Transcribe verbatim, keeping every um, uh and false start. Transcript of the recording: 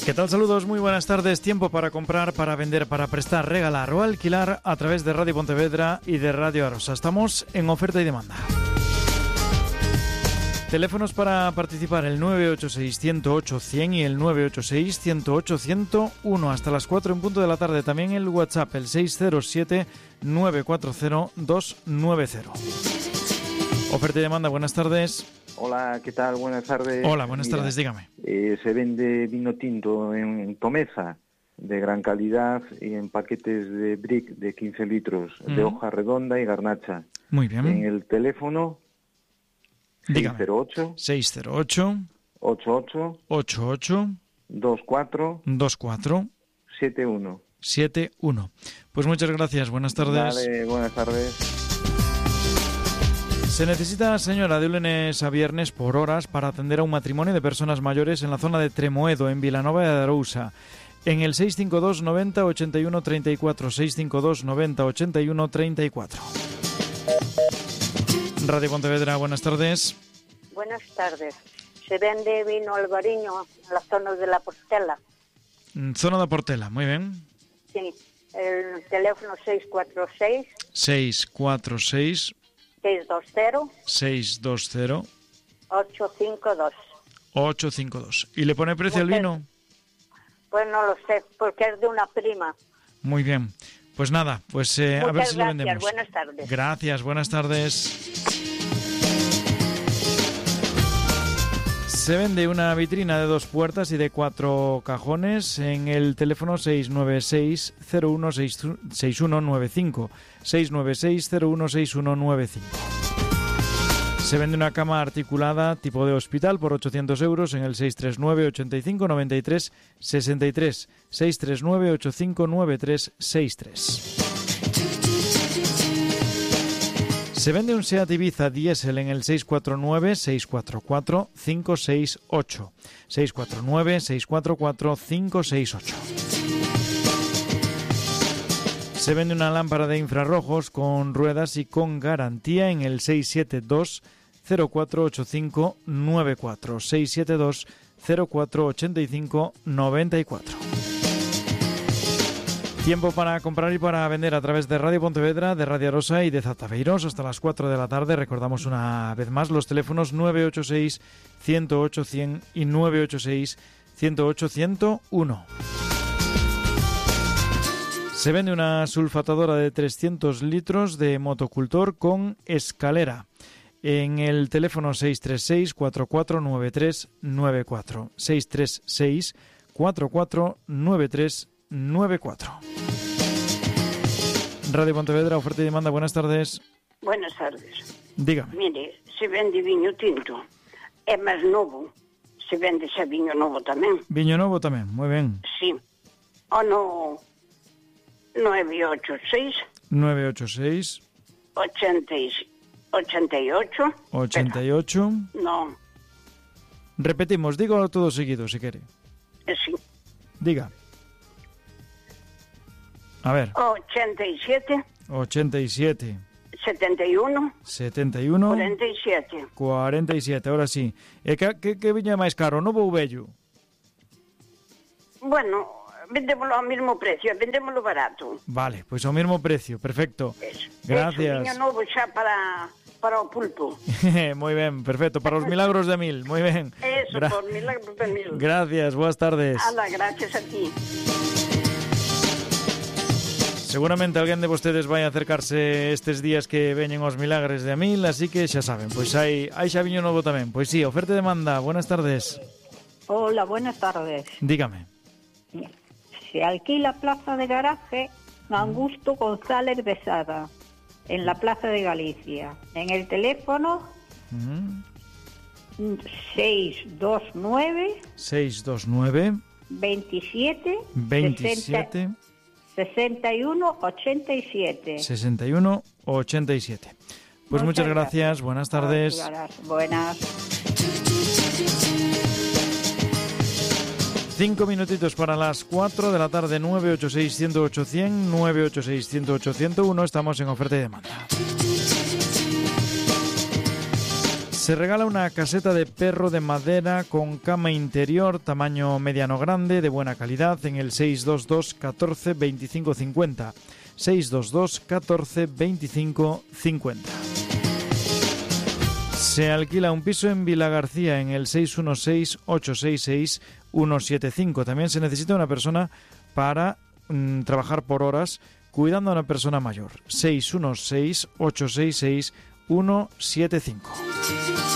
¿Qué tal? Saludos, muy buenas tardes. Tiempo para comprar, para vender, para prestar, regalar o alquilar a través de Radio Pontevedra y de Radio Arosa. Estamos en oferta y demanda. Teléfonos para participar: el nueve ocho seis, uno cero ocho, cien y el nueve ocho seis, uno cero ocho, ciento uno. Hasta las cuatro en punto de la tarde. También el WhatsApp, el seis cero siete, nueve cuatro cero, dos nueve cero. Oferta y demanda, buenas tardes. Hola, ¿qué tal? Buenas tardes. Hola, buenas Mira, tardes, dígame. Eh, se vende vino tinto en Tomeza, de gran calidad, y en paquetes de brick de quince litros, uh-huh. de hoja redonda y garnacha. Muy bien. En el teléfono dígame. seis cero ocho, seis cero ocho, ocho ocho, ocho ocho, dos cuatro, dos cuatro, siete uno. siete uno. Pues muchas gracias, buenas tardes. Vale, buenas tardes. Se necesita, señora, de lunes a viernes por horas para atender a un matrimonio de personas mayores en la zona de Tremoedo, en Vilanova de Arousa. En el seis cinco dos, noventa, ochenta y uno, treinta y cuatro, seis cinco dos, noventa, ochenta y uno, treinta y cuatro. Radio Pontevedra, buenas tardes. Buenas tardes. Se vende vino albariño en la zona de la Portela. Zona de Portela, muy bien. Sí, el teléfono seis cuatro seis, seis cuatro seis, seis dos cero, seis dos cero, ocho cinco dos. ocho cinco dos. ¿Y le pone precio al vino? Pues no lo sé, porque es de una prima. Muy bien. Pues nada, pues eh, a ver si gracias, lo vendemos. Buenas tardes. Gracias, buenas tardes. Se vende una vitrina de dos puertas y de cuatro cajones en el teléfono seis nueve seis, cero uno seis uno nueve cinco. seis nueve seis, cero uno seis uno nueve cinco. Se vende una cama articulada tipo de hospital por ochocientos euros en el seis tres nueve, ochenta y cinco, noventa y tres, sesenta y tres. seis tres nueve, ochenta y cinco, noventa y tres, sesenta y tres. Se vende un SEAT Ibiza diésel en el seis cuatro nueve, seis cuatro cuatro, cinco seis ocho. seis cuatro nueve, seis cuatro cuatro, cinco seis ocho. Se vende una lámpara de infrarrojos con ruedas y con garantía en el seis siete dos, cero cuatro ocho cinco, nueve cuatro. seis siete dos, cero cuatro ocho cinco, nueve cuatro. Tiempo para comprar y para vender a través de Radio Pontevedra, de Radio Arosa y de Zataveiros hasta las cuatro de la tarde. Recordamos una vez más los teléfonos nueve ocho seis, uno cero ocho, cien y nueve ocho seis, uno cero ocho, ciento uno. Se vende una sulfatadora de trescientos litros de motocultor con escalera en el teléfono seis tres seis, cuatro cuatro nueve tres nueve cuatro. seis tres seis, cuatro cuatro nueve tres nueve cuatro. Radio Pontevedra, oferta y demanda, buenas tardes. Buenas tardes. Dígame. Mire, se vende viño tinto, é máis novo, se vende xa viño novo tamén. Viño novo tamén, moi ben. Sí. O no nueve ocho seis, nueve ocho seis, ochenta y ocho, ochenta y ocho. No. Repetimos, digo todo seguido si quiere. Sí. Diga. A ver. ochenta y siete, ochenta y siete, setenta y uno, setenta y uno, cuarenta y siete. cuarenta y siete, ahora sí. E que, que, que viña máis caro, novo ou vello? Bueno, vendémoslo ao mesmo precio, vendémoslo barato. Vale, pois ao mesmo precio, perfecto. Eso. Gracias. Eso, viño novo xa para, para o pulpo. Moi ben, perfecto, para os milagros de mil, moi ben. Eso, Gra- por milagros de mil. Gracias, boas tardes. Ala, gracias a ti. Seguramente alguén de vostedes vai acercarse estes días que veñen os milagres de a mil, así que xa saben, pois hai, hai xa viño novo tamén. Pois sí, oferta e demanda, buenas tardes. Hola, buenas tardes. Dígame. Se alquila plaza de garaje Augusto González Besada, en la Plaza de Galicia. En el teléfono uh-huh. seis dos nueve, seis dos nueve, veintisiete, veintisiete, sesenta y uno, ochenta y siete. sesenta y uno, ochenta y siete. Pues muchas, muchas gracias. gracias, buenas tardes. Buenas. Cinco minutitos para las cuatro de la tarde, nueve ocho seis, uno cero ocho, cien, nueve ocho seis, uno cero ocho, ciento uno. Estamos en oferta y demanda. Se regala una caseta de perro de madera con cama interior, tamaño mediano grande, de buena calidad, en el seis dos dos, catorce, veinticinco cincuenta. seis dos dos, catorce, veinticinco cincuenta. Se alquila un piso en Vila García en el seis uno seis, ocho seis seis, uno siete cinco. También se necesita una persona para mmm, trabajar por horas cuidando a una persona mayor. seis uno seis, ocho seis seis, uno siete cinco.